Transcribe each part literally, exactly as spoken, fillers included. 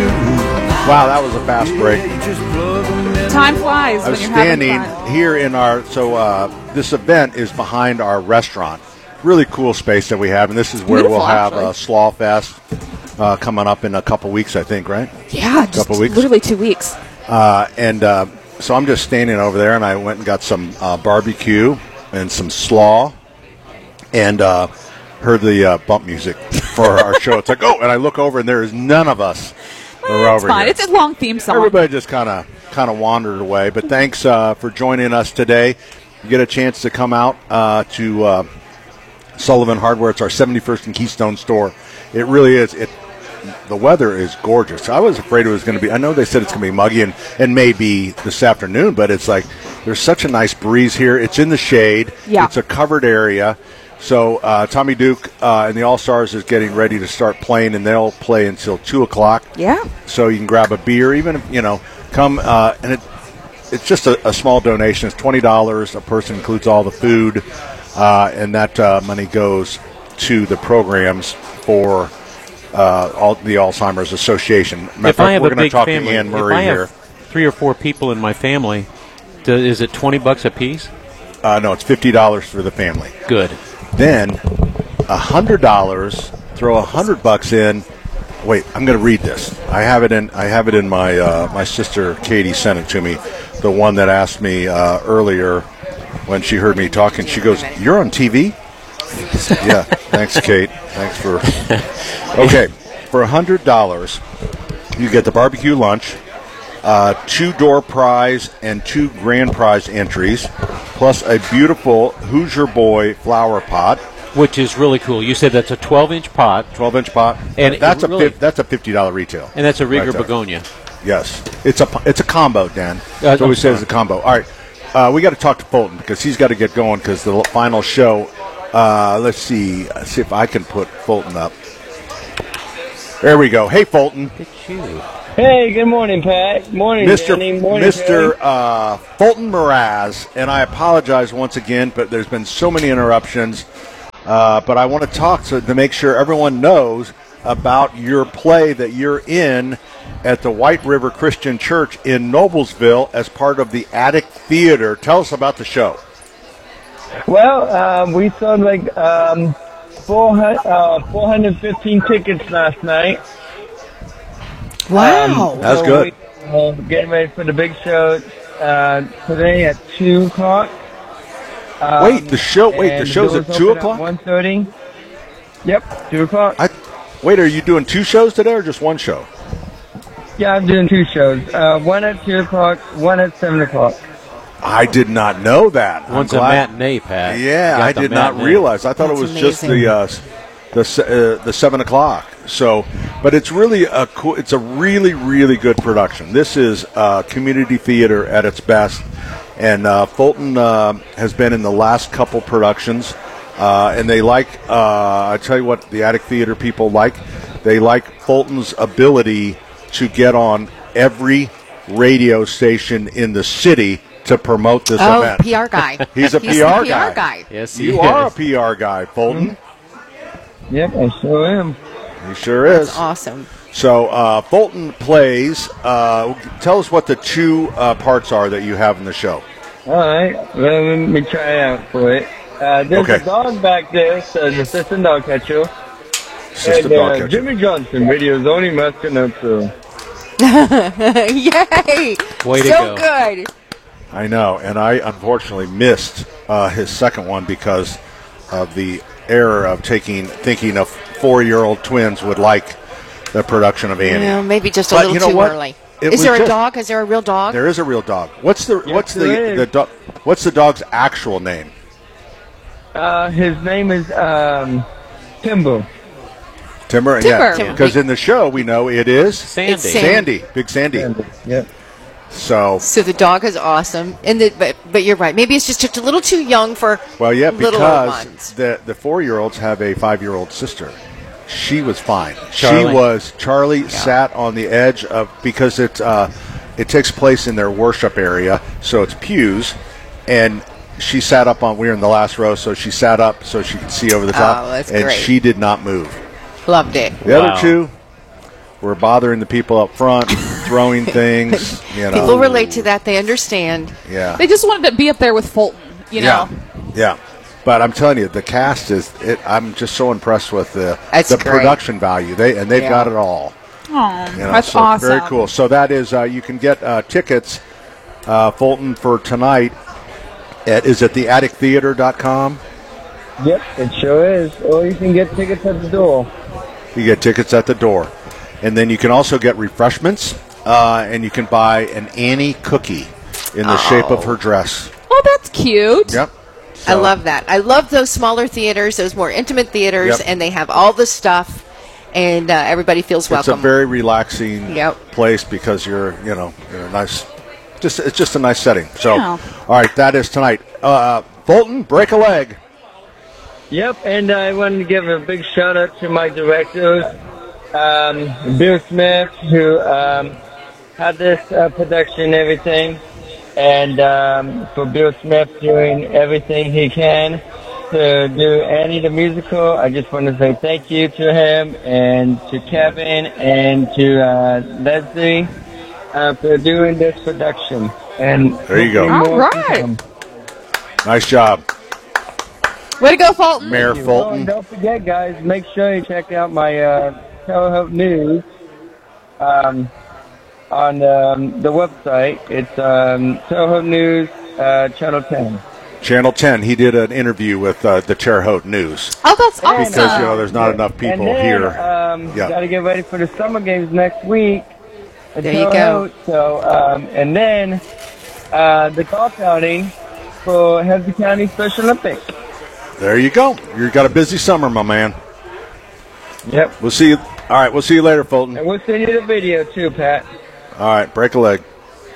Wow, that was a fast break. Time flies I when was you're standing having fun. here in our, so uh, this event is behind our restaurant. Really cool space that we have, and this is where Beautiful, we'll have actually. a Slaw Fest uh, coming up in a couple weeks, I think, right? Yeah, just couple weeks. literally two weeks. Uh, and uh, so I'm just standing over there, and I went and got some uh, barbecue and some slaw, and uh, heard the uh, bump music for our show. It's like, oh, and I look over, and there is none of us. We're It's over fine. here. It's a long theme song. Everybody just kind of kind of wandered away. But thanks uh, for joining us today. You get a chance to come out uh, to uh, Sullivan Hardware. It's our seventy-first and Keystone store. It really is. It the weather is gorgeous. I was afraid it was going to be. I know they said it's going to be muggy and and maybe this afternoon, but it's like there's such a nice breeze here. It's in the shade. Yeah. It's a covered area. So uh, Tommy Duke uh, and the All Stars is getting ready to start playing, and they'll play until two o'clock. Yeah. So you can grab a beer, even if, you know, come, uh, and it it's just a, a small donation. It's twenty dollars a person, includes all the food, uh, and that uh, money goes to the programs for uh, all, the Alzheimer's Association. Matter If fact, I have we're a going to big talk family, to Ann if Murray I have here. three or four people in my family, do, is it twenty bucks a piece? Uh, no, it's fifty dollars for the family. Good. Then one hundred dollars, throw one hundred bucks in. Wait, I'm going to read this. I have it in I have it in my uh, my sister Katie sent it to me, the one that asked me uh, earlier when she heard me talking. She goes, "You're on T V?" Yeah, thanks, Kate. Thanks for Okay, for one hundred dollars, you get the barbecue lunch, uh, two door prize and two grand prize entries, plus a beautiful Hoosier Boy flower pot. Which is really cool. You said that's a twelve-inch pot. twelve-inch pot. And that's it a really- fif- that's a fifty dollars retail. And that's a Rieger Right there. begonia. Yes, it's a it's a combo, Dan. Uh, That's what I'm we say sorry. is a combo. All right, uh, we got to talk to Fulton because he's got to get going because the final show. Uh, let's see, let's see if I can put Fulton up. There we go. Hey, Fulton, Look at you. Hey, good morning, Pat. Morning, Mister Danny. Morning, Mister Terry. Uh, Fulton Mraz, and I apologize once again, but there's been so many interruptions. Uh, but I want to talk to, to make sure everyone knows about your play that you're in at the White River Christian Church in Noblesville as part of the Attic Theater. Tell us about the show. Well, um, we sold like um, four hundred, uh, four hundred fifteen tickets last night. Wow. Um, That's so good. We, uh, getting ready for the big show uh, today at two o'clock. Um, Wait, the show. Wait, the and show's doors at two open o'clock. One thirty. Yep, two o'clock. I, wait, are you doing two shows today or just one show? Yeah, I'm doing two shows. Uh, one at two o'clock, one at seven o'clock. I did not know that. One's I'm a glad- matinee, Pat. Yeah, You got I the did not matinee. realize. I thought That's it was just amazing. the uh, s- the se- uh, the seven o'clock. So, but it's really a cool. It's a really really good production. This is uh, community theater at its best, and uh, Fulton uh, has been in the last couple productions, uh, and they like. Uh, I tell you what, the Attic Theater people like. They like Fulton's ability to get on every radio station in the city to promote this Oh, event. P R guy. He's a He's P R the P R guy. guy. Yes, he You is. are a P R guy, Fulton. Yep, I sure am. He sure is. Awesome. So uh, Fulton plays. Uh, tell us what the two uh, parts are that you have in the show. All right, well, let me try out for it. Uh, there's Okay. a dog back there, so the assistant dog catcher. Assistant and dog uh, catcher. Jimmy Johnson, radio's only mascot up to. Yay! Way to so go. good. I know, and I unfortunately missed uh, his second one because of the error of taking thinking of four-year-old twins would like the production of Annie. Well, maybe just a But little you know too what? early. It Is was there a just- dog? Is there a real dog? There is a real dog. What's the Yes, what's the there is. the do, what's the dog's actual name? Uh, his name is um, Timber. Timber. Timber. Yeah, because in the show we know it is Sandy. It's Sandy. Sandy, Big Sandy. Yep. So, So the dog is awesome, and the, but but you're right. Maybe it's just a little too young for well, yeah, littler because ones. the the four-year-olds have a five-year-old sister. She was fine. Charlie. She was. Charlie sat on the edge of because it uh, it takes place in their worship area, so it's pews, and she sat up on. We were in the last row, so she sat up so she could see over the top, Oh, that's and great. she did not move. Loved it. The Wow. other two, we're bothering the people up front, throwing things. You know. People relate to that. They understand. Yeah. They just wanted to be up there with Fulton, you know. Yeah. Yeah. But I'm telling you, the cast is. It, I'm just so impressed with the That's the great. production value. They and they've Yeah. got it all. Oh, You know, that's so awesome. Very cool. So that is, uh, you can get uh, tickets, uh, Fulton, for tonight. At, is it the attic theater dot com? Yep, it sure is. Or you can get tickets at the door. You get tickets at the door. And then you can also get refreshments, uh, and you can buy an Annie cookie in the shape of her dress. Oh, that's cute. Yep. I So- love that. I love those smaller theaters, those more intimate theaters, Yep. and they have all the stuff, and uh, everybody feels It's welcome. a very relaxing Yep. place because you're, you know, you're a nice, just it's just a nice setting. So, Yeah. all right, that is tonight. Uh, Fulton, break a leg. Yep, and I wanted to give a big shout out to my directors, um, Bill Smith, who um, had this uh, production and everything, and um, for Bill Smith doing everything he can to do Annie the musical. I just want to say thank you to him and to Kevin and to uh, Leslie uh, for doing this production. And There you go. hopefully more All to right. come. Nice job, Way to go, Fulton. Mayor Oh, and Fulton. don't forget, guys, make sure you check out my uh, Terre Haute News um, on um, the website. It's um, Terre Haute News, uh, Channel ten. Channel ten. He did an interview with uh, the Terre Haute News Oh, that's awesome. because you know there's not enough people and then, here. Um, Yeah. Got to get ready for the summer games next week. at There you Terre go. Haute. So, um, and then uh, the golf outing for Hampton County Special Olympics. There you go. You've got a busy summer, my man. Yep. We'll see you. All right, we'll see you later, Fulton. And we'll send you the video too, Pat. All right, break a leg.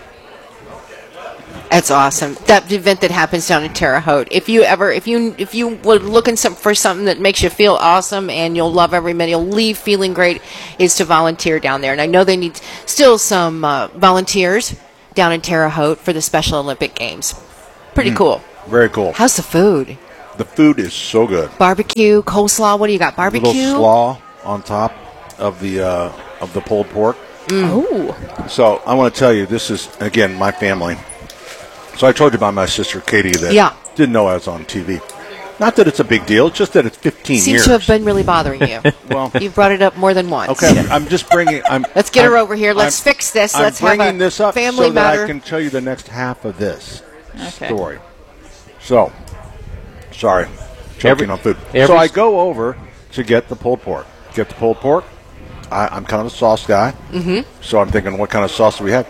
That's awesome. That event that happens down in Terre Haute. If you ever, if you, if you were looking some, for something that makes you feel awesome and you'll love every minute, you'll leave feeling great, is to volunteer down there. And I know they need still some uh, volunteers down in Terre Haute for the Special Olympic Games. Pretty cool. Very cool. How's the food? The food is so good. Barbecue, coleslaw. What do you got? Barbecue. Little slaw on top of the uh, of the pulled pork. Ooh. So I want to tell you, this is again my family. So I told you about my sister Katie that Yeah. didn't know I was on T V. Not that it's a big deal, just that it's fifteen Seems years. to have been really bothering you. well, You've brought it up more than once. okay, I'm just bringing. I'm, Let's get her I'm- over here. Let's I'm- fix this. I'm Let's have bringing a this up family so that matter. I can tell you the next half of this Okay. story. So, sorry, choking Every- on food. every- so I go over to get the pulled pork. Get the pulled pork. I, I'm kind of a sauce guy, mm-hmm. so I'm thinking, what kind of sauce do we have?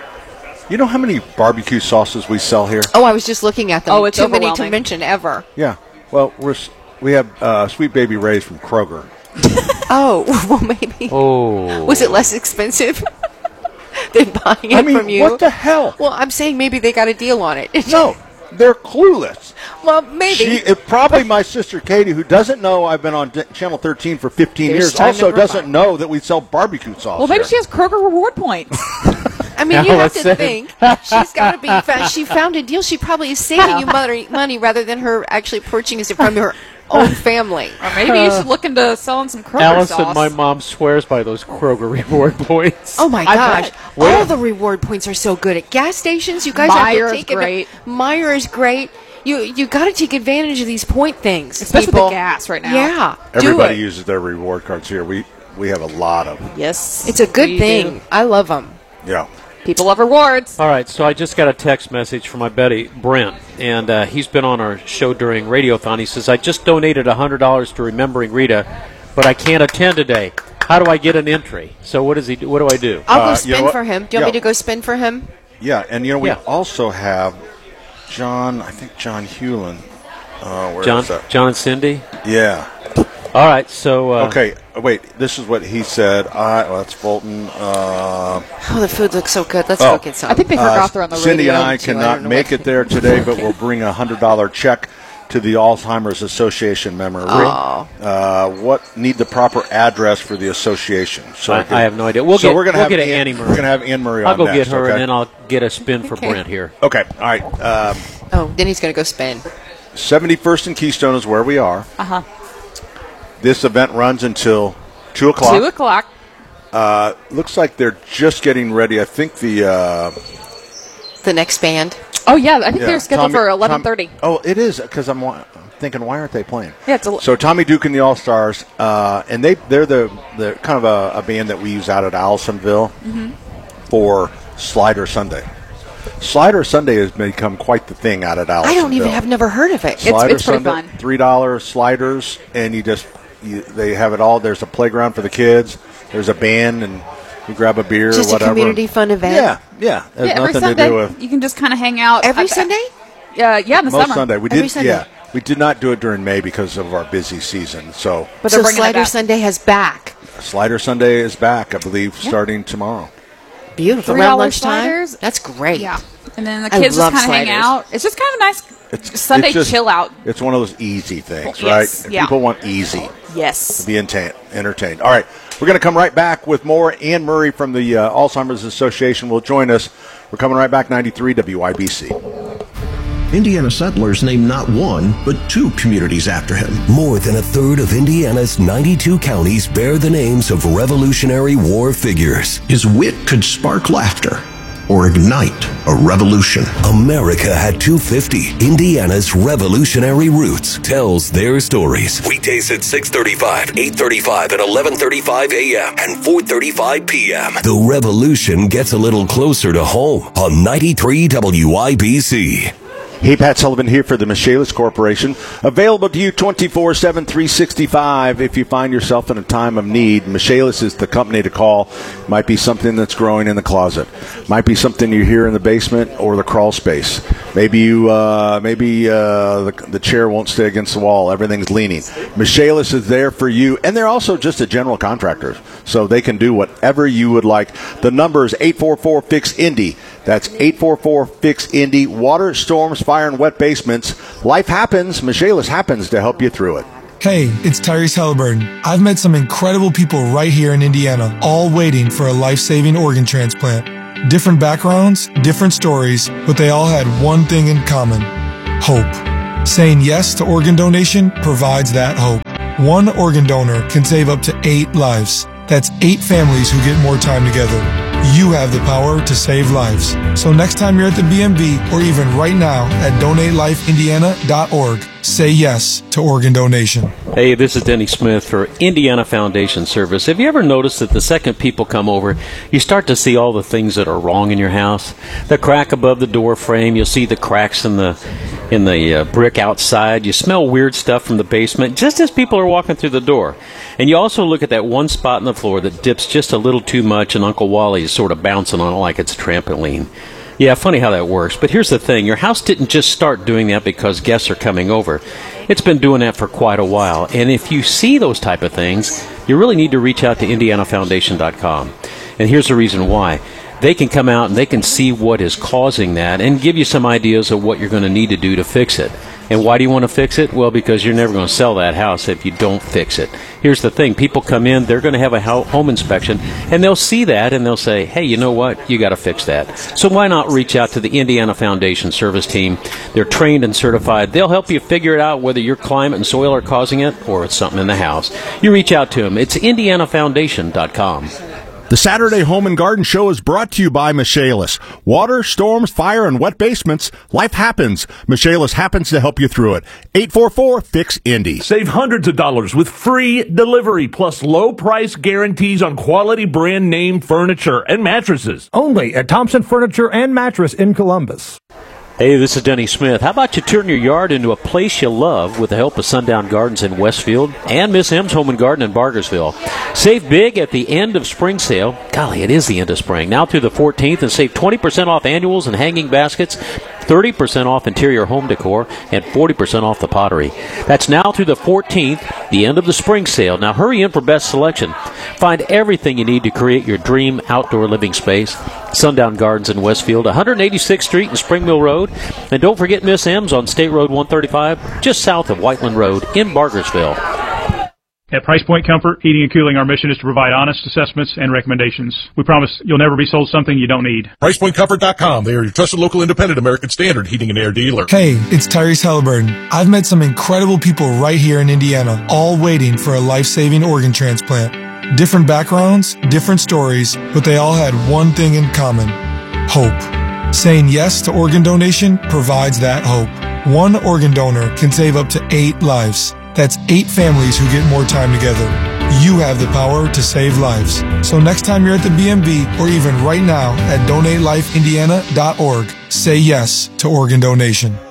You know how many barbecue sauces we sell here? Oh, I was just looking at them. Oh, it's Too many to overwhelming. mention ever. Yeah. Well, we're s- we have uh, Sweet Baby Ray's from Kroger. Oh, well, maybe. Oh. Was it less expensive than buying it I mean, from you? what the hell? Well, I'm saying maybe they got a deal on it. No, they're clueless. Well, maybe. She, it, probably my sister Katie, who doesn't know I've been on D- Channel thirteen for fifteen There's years, time also number doesn't five. know that we sell barbecue sauce. Well, maybe here. she has Kroger reward points. I mean, Yeah, you have let's to say. think she's got to be. Fa- she found a deal. She probably is saving you money, money rather than her actually purchasing it from her own family. Or maybe you should look into selling some Kroger Allison, sauce. my mom swears by those Kroger reward points. Oh my I gosh! bet. All the reward points are so good at gas stations. You guys Meijer have to is take adva- great. Meijer is great. You you got to take advantage of these point things, Especially people. the gas right now. Yeah, Everybody do it. uses their reward cards here. We we have a lot of them. Yes. It's a good we thing. do. I love them. Yeah. People love rewards. All right, so I just got a text message from my buddy Brent, and uh, he's been on our show during Radiothon. He says, I just donated one hundred dollars to Remembering Rita, but I can't attend today. How do I get an entry? So what does he do? What do I do? I'll Uh, go you spin know what? for him. Do you want me Yeah. to go spin for him? Yeah, and you know we Yeah. also have John. I think John Hewlin. Uh, where John, is that? John and Cindy? Yeah. All right, so... Uh, Okay. Wait. This is what he said. I. Well, that's Fulton. Uh, Oh, the food looks so good. Let's Oh. go get some. I think they forgot they're on the Cindy radio. and I too. I cannot don't know make what- it there today, but we'll bring a hundred dollar check to the Alzheimer's Association memory. Oh. Uh, what need the proper address for the association? So I, can- I have no idea. We'll so get, we're gonna we'll have get Ann- Annie Marie. We're gonna have Anne Marie I'll on go next, get her, okay? and then I'll get a spin for Okay. Brent here. Okay. All right. Um, Oh, then he's going to go spin. seventy-first and Keystone is where we are. Uh huh. This event runs until two o'clock. Two o'clock. Uh, looks like they're just getting ready. I think the uh, The next band. Oh yeah, I think yeah, they're scheduled Tommy- for eleven thirty. Tom- oh, it is because I'm, wa- I'm thinking, why aren't they playing? Yeah, it's a- so Tommy Duke and the All Stars, uh, and they they're the the kind of a, a band that we use out at Allisonville Mm-hmm. for Slider Sunday. Slider Sunday has become quite the thing out at Allisonville. I don't even have never heard of it. Slider it's pretty Sunday, fun. Three dollar sliders, and you just you, they have it all. There's a playground for the kids. There's a band, and you grab a beer Just or whatever. a community fun event. Yeah, yeah. There's Yeah, every nothing Sunday to do with you can just kind of hang out. Every at the- Sunday? Uh, yeah, in the most summer. Sunday. We Every did, Sunday. yeah. We did not do it during May because of our busy season. So But So they're bringing it Slider back. Sunday has back. Slider Sunday is back, I believe, starting tomorrow. Beautiful. Three Around dollar lunchtime. sliders. That's great. Yeah, and then the I kids just love kind of hang sliders. out. It's just kind of a nice It's Sunday it's just- chill out. It's one of those easy things, Well, yes, right? And yeah. People want easy. Yes. Be entertained. entertained. All right, we're going to come right back with more. Ann Murray from the uh, Alzheimer's Association will join us. We're coming right back, ninety-three W I B C. Indiana settlers named not one, but two communities after him. More than a third of Indiana's ninety-two counties bear the names of Revolutionary War figures. His wit could spark laughter or ignite a revolution. America had two fifty. Indiana's Revolutionary Roots tells their stories. Weekdays at six thirty-five, eight thirty-five, and eleven thirty-five a.m. and four thirty-five p.m. The revolution gets a little closer to home on ninety-three W I B C. Hey, Pat Sullivan here for the Michaelis Corporation. Available to you twenty-four seven, three sixty-five if you find yourself in a time of need. Michaelis is the company to call. Might be something that's growing in the closet. Might be something you hear in the basement or the crawl space. Maybe you, uh, maybe uh, the, the chair won't stay against the wall. Everything's leaning. Michaelis is there for you, and they're also just a general contractor, so they can do whatever you would like. The number is eight four four, F I X, Indy. That's eight four four, F I X, Indy. Water, storms, fire, and wet basements. Life happens. Michaelis happens to help you through it. Hey, it's Tyrese Halliburton. I've met some incredible people right here in Indiana, all waiting for a life-saving organ transplant. Different backgrounds, different stories, but they all had one thing in common: hope. Saying yes to organ donation provides that hope. One organ donor can save up to eight lives. That's eight families who get more time together. You have the power to save lives. So next time you're at the B M V, or even right now at donate life indiana dot org, say yes to organ donation. Hey, this is Denny Smith for Indiana Foundation Service. Have you ever noticed that the second people come over, you start to see all the things that are wrong in your house? The crack above the door frame, you'll see the cracks in the in the uh, brick outside. You smell weird stuff from the basement just as people are walking through the door. And you also look at that one spot in the floor that dips just a little too much, and Uncle Wally is sort of bouncing on it like it's a trampoline. Yeah, funny how that works. But here's the thing. Your house didn't just start doing that because guests are coming over. It's been doing that for quite a while. And if you see those type of things, you really need to reach out to indiana foundation dot com. And here's the reason why. They can come out and they can see what is causing that and give you some ideas of what you're going to need to do to fix it. And why do you want to fix it? Well, because you're never going to sell that house if you don't fix it. Here's the thing. People come in, they're going to have a home inspection, and they'll see that, and they'll say, hey, you know what? You got to fix that. So why not reach out to the Indiana Foundation Service Team? They're trained and certified. They'll help you figure it out whether your climate and soil are causing it or it's something in the house. You reach out to them. It's indiana foundation dot com. The Saturday Home and Garden Show is brought to you by Michaelis. Water, storms, fire, and wet basements. Life happens. Michaelis happens to help you through it. eight four four, F I X, Indy. Save hundreds of dollars with free delivery plus low price guarantees on quality brand name furniture and mattresses. Only at Thompson Furniture and Mattress in Columbus. Hey, this is Denny Smith. How about you turn your yard into a place you love with the help of Sundown Gardens in Westfield and Miss M's Home and Garden in Bargersville? Save big at the end of spring sale. Golly, it is the end of spring. Now through the fourteenth, and save twenty percent off annuals and hanging baskets, thirty percent off interior home decor, and forty percent off the pottery. That's now through the fourteenth, the end of the spring sale. Now hurry in for best selection. Find everything you need to create your dream outdoor living space. Sundown Gardens in Westfield, one eighty-sixth Street and Spring Mill Road. And don't forget Miss M's on State Road one thirty-five, just south of Whiteland Road in Bargersville. At Price Point Comfort Heating and Cooling, our mission is to provide honest assessments and recommendations. We promise you'll never be sold something you don't need. price point comfort dot com. They are your trusted local independent American Standard heating and air dealer. Hey, it's Tyrese Halliburton. I've met some incredible people right here in Indiana, all waiting for a life-saving organ transplant. Different backgrounds, different stories, but they all had one thing in common: hope. Saying yes to organ donation provides that hope. One organ donor can save up to eight lives. That's eight families who get more time together. You have the power to save lives. So next time you're at the B M V, or even right now at donate life indiana dot org, say yes to organ donation.